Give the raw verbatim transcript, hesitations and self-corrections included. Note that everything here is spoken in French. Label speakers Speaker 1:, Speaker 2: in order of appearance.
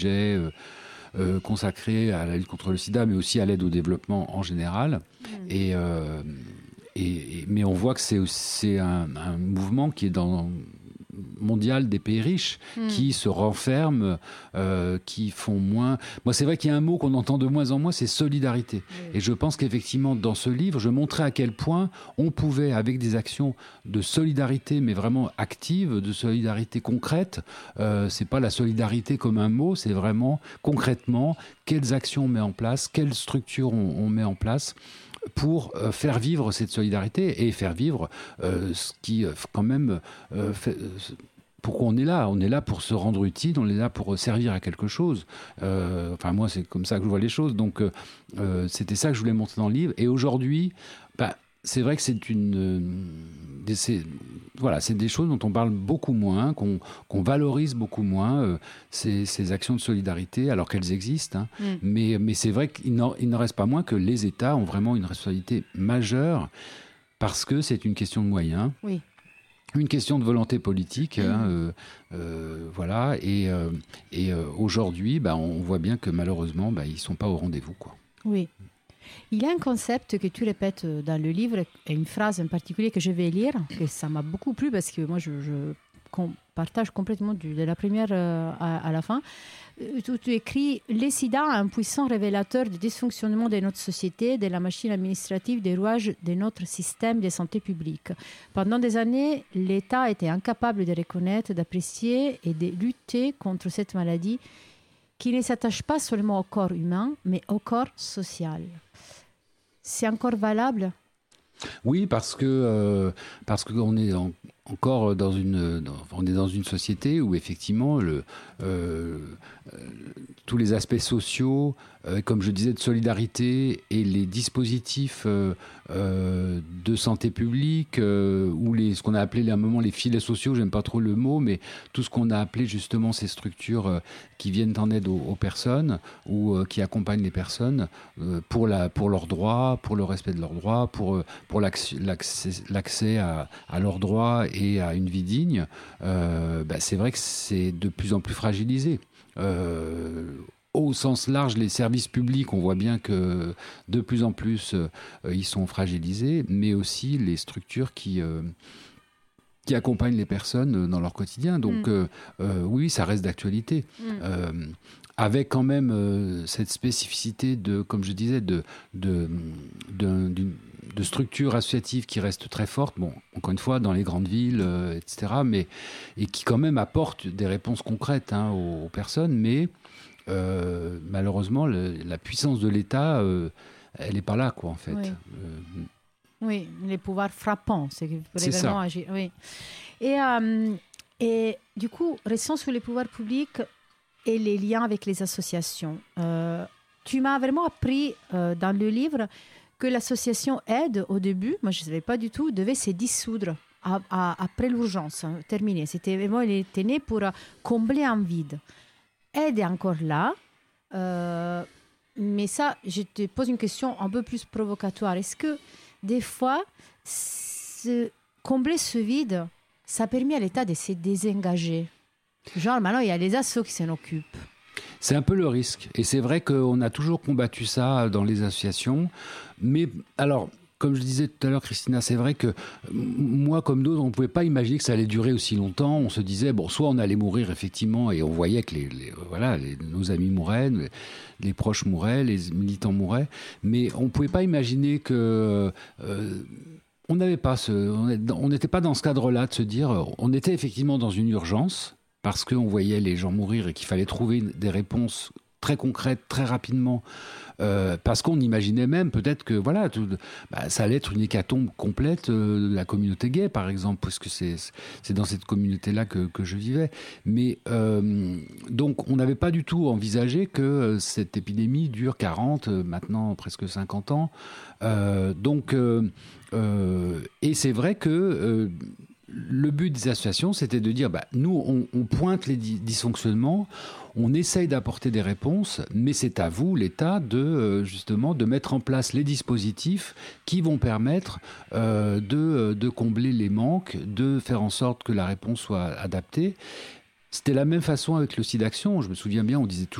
Speaker 1: euh, euh, consacrés à la lutte contre le sida, mais aussi à l'aide au développement en général. Mmh. Et, euh, et, et, mais on voit que c'est, c'est un, un mouvement qui est dans... mondial des pays riches, mmh. qui se renferment, euh, qui font moins... Moi, c'est vrai qu'il y a un mot qu'on entend de moins en moins, c'est solidarité. Mmh. Et je pense qu'effectivement, dans ce livre, je montrais à quel point on pouvait, avec des actions de solidarité, mais vraiment actives, de solidarité concrète, euh, c'est pas la solidarité comme un mot, c'est vraiment concrètement quelles actions on met en place, quelles structures on, on met en place pour euh, faire vivre cette solidarité et faire vivre euh, ce qui, euh, quand même, euh, fait, euh, pourquoi on est là ? On est là pour se rendre utile, on est là pour servir à quelque chose. Euh, enfin, moi, c'est comme ça que je vois les choses. Donc, euh, c'était ça que je voulais montrer dans le livre. Et aujourd'hui, bah, c'est vrai que c'est une... Euh, c'est, voilà, c'est des choses dont on parle beaucoup moins, qu'on, qu'on valorise beaucoup moins, euh, ces, ces actions de solidarité, alors qu'elles existent. Hein. Mm. Mais, mais c'est vrai qu'il n'en, il n'en reste pas moins que les États ont vraiment une responsabilité majeure, parce que c'est une question de moyens. Oui. Une question de volonté politique, mmh. hein, euh, euh, voilà. Et, euh, et euh, aujourd'hui, bah, on voit bien que malheureusement, bah, ils ne sont pas au rendez-vous, quoi.
Speaker 2: Oui. Il y a un concept que tu répètes dans le livre, et une phrase en particulier que je vais lire, que ça m'a beaucoup plu parce que moi, je, je com- partage complètement du, de la première euh, à, à la fin. Où tu écris « Le sida a un puissant révélateur du dysfonctionnement de notre société, de la machine administrative, des rouages de notre système de santé publique. Pendant des années, l'État était incapable de reconnaître, d'apprécier et de lutter contre cette maladie qui ne s'attache pas seulement au corps humain, mais au corps social. » C'est encore valable ?
Speaker 1: Oui, parce que euh, parce qu'on est en, encore dans une dans, on est dans une société où effectivement le euh, euh, tous les aspects sociaux, euh, comme je disais, de solidarité et les dispositifs euh, euh, de santé publique euh, ou les ce qu'on a appelé à un moment les filets sociaux, j'aime pas trop le mot, mais tout ce qu'on a appelé justement ces structures euh, qui viennent en aide aux, aux personnes ou euh, qui accompagnent les personnes euh, pour la pour leurs droits, pour le respect de leurs droits, pour euh, pour l'accès, l'accès, l'accès à, à leurs droits et à une vie digne, euh, bah c'est vrai que c'est de plus en plus fragilisé. Euh, au sens large, les services publics, on voit bien que de plus en plus, euh, ils sont fragilisés, mais aussi les structures qui... Euh, qui accompagnent les personnes dans leur quotidien. Donc, mmh. euh, euh, oui, ça reste d'actualité. Mmh. Euh, avec quand même euh, cette spécificité de, comme je disais, de, de, de, d'une, de structures associatives qui restent très fortes, bon, encore une fois, dans les grandes villes, euh, et cetera, mais, et qui quand même apportent des réponses concrètes hein, aux, aux personnes, mais euh, malheureusement, le, la puissance de l'État, euh, elle n'est pas là, quoi, en fait.
Speaker 2: Oui.
Speaker 1: Euh,
Speaker 2: Oui, les pouvoirs frappants, c'est,
Speaker 1: c'est
Speaker 2: vraiment
Speaker 1: ça.
Speaker 2: Agir. Oui. Et, euh, et du coup, restons sur les pouvoirs publics et les liens avec les associations. Euh, tu m'as vraiment appris euh, dans le livre que l'association Aide, au début, moi je ne savais pas du tout, devait se dissoudre à, à, après l'urgence, hein, terminée. C'était vraiment, elle était née pour combler un vide. Aide est encore là. Euh, mais ça, je te pose une question un peu plus provocatoire. Est-ce que des fois, ce, combler ce vide, ça a permis à l'État de se désengager. Genre, maintenant, il y a les assos qui s'en occupent.
Speaker 1: C'est un peu le risque. Et c'est vrai qu'on a toujours combattu ça dans les associations. Mais alors, comme je disais tout à l'heure, Christina, c'est vrai que moi, comme d'autres, on ne pouvait pas imaginer que ça allait durer aussi longtemps. On se disait, bon, soit on allait mourir, effectivement, et on voyait que les, les, voilà, les, nos amis mouraient, les, les proches mouraient, les militants mouraient. Mais on ne pouvait pas imaginer que... Euh, on n'avait pas ce... On n'était pas dans ce cadre-là de se dire... On était effectivement dans une urgence, parce qu'on voyait les gens mourir et qu'il fallait trouver des réponses très concrètes, très rapidement, euh, parce qu'on imaginait même peut-être que voilà, tout, bah, ça allait être une hécatombe complète euh, de la communauté gay, par exemple, parce que c'est, c'est dans cette communauté-là que, que je vivais. Mais euh, donc, on n'avait pas du tout envisagé que euh, cette épidémie dure quarante, euh, maintenant presque cinquante ans. Euh, donc, euh, euh, et c'est vrai que... Euh, le but des associations, c'était de dire, bah, nous, on, on pointe les dysfonctionnements, on essaye d'apporter des réponses, mais c'est à vous, l'État, de euh, justement de mettre en place les dispositifs qui vont permettre euh, de, de combler les manques, de faire en sorte que la réponse soit adaptée. C'était la même façon avec le SIDAction. Je me souviens bien, on disait toujours